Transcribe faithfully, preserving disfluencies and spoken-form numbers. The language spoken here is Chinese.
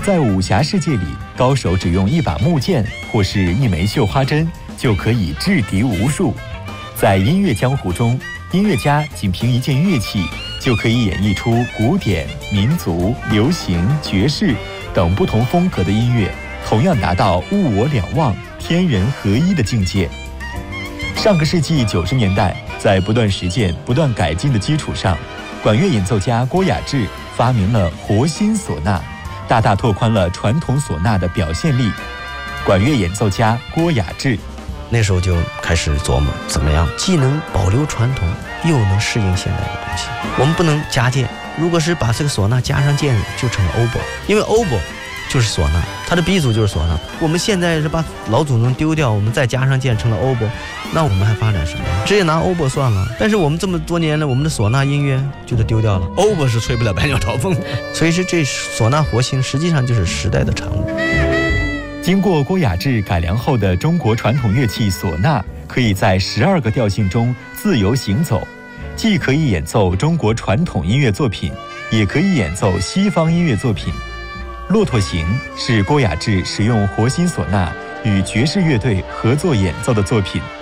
在武侠世界里，高手只用一把木剑或是一枚绣花针就可以制敌无数。在音乐江湖中，音乐家仅凭一件乐器就可以演绎出古典、民族、流行、爵士等不同风格的音乐，同样达到物我两忘、天人合一的境界。上个世纪九十年代，在不断实践、不断改进的基础上，管乐演奏家郭雅志发明了活心唢呐，大大拓宽了传统唢呐的表现力。管乐演奏家郭雅志那时候就开始琢磨怎么样既能保留传统，又能适应现代的东西。我们不能加键，如果是把这个唢呐加上键，就成了欧波，因为欧波就是唢呐，它的鼻祖就是唢呐。我们现在是把老祖宗丢掉，我们再加上键成了欧波，那我们还发展什么？直接拿欧波算了。但是我们这么多年了，我们的唢呐音乐就得丢掉了，欧波是吹不了百鸟朝凤。所以是这唢呐活性实际上就是时代的产物。 经过郭雅志改良后的中国传统乐器唢呐，可以在十二个调性中自由行走，既可以演奏中国传统音乐作品，也可以演奏西方音乐作品。骆驼行是郭雅志使用活心唢呐与爵士乐队合作演奏的作品。